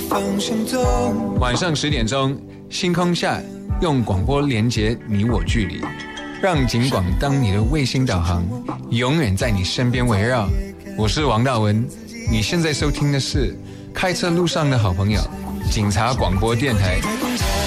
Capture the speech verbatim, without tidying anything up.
晚上十点钟，星空下用广播连接你我距离，让警广当你的卫星导航，永远在你身边围绕。我是王大文，你现在收听的是开车路上的好朋友，警察广播电台。